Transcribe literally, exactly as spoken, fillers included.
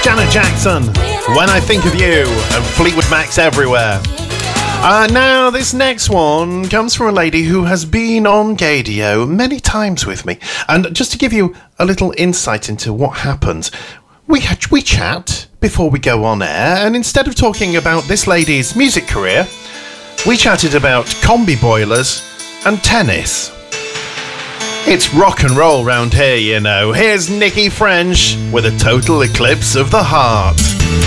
Janet Jackson, When I Think of You, and Fleetwood Mac's Everywhere. Uh, now, this next one comes from a lady who has been on Gaydio many times with me. And just to give you a little insight into what happens, we, we chat before we go on air, and instead of talking about this lady's music career, we chatted about combi boilers and tennis. It's rock and roll round here, you know. Here's Nikki French with a Total Eclipse of the Heart.